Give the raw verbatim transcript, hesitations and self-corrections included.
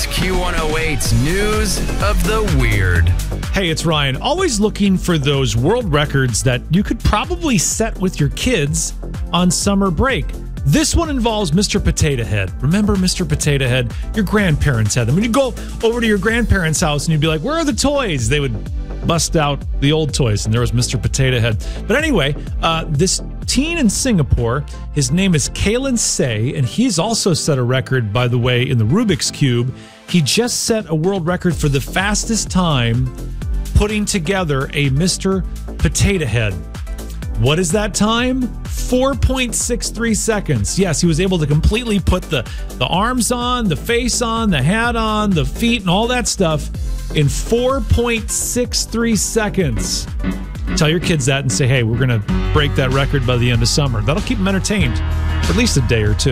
It's Q one oh eight's News of the Weird. Hey, it's Ryan. Always looking for those world records that you could probably set with your kids on summer break. This one involves Mister Potato Head. Remember Mister Potato Head? Your grandparents had them. When you go over to your grandparents' house and you'd be like, where are the toys? They would bust out the old toys, and there was Mister Potato Head. But anyway, uh, this teen in Singapore, his name is Kalen Say, and he's also set a record, by the way, in the Rubik's Cube. He just set a world record for the fastest time putting together a Mister Potato Head. What is that time? four point six three seconds. Yes, he was able to completely put the, the arms on, the face on, the hat on, the feet, and all that stuff in four point six three seconds. Tell your kids that and say, hey, we're going to break that record by the end of summer. That'll keep them entertained for at least a day or two.